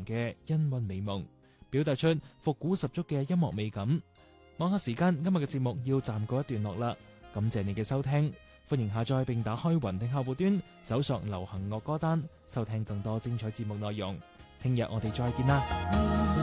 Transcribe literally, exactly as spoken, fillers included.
嘅氤氳美夢，表達出復古十足嘅音樂美感。網下時間，今日嘅節目要暫告一段落啦，感謝你嘅收聽，歡迎下載並打開雲聽客戶端，搜索流行樂歌單，收聽更多精彩節目內容。聽日我哋再見啦。